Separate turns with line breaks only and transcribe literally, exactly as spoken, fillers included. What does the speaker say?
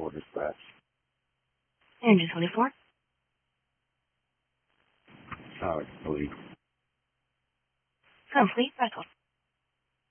for dispatch.
Engine twenty-four.
Tower, please.
Complete record.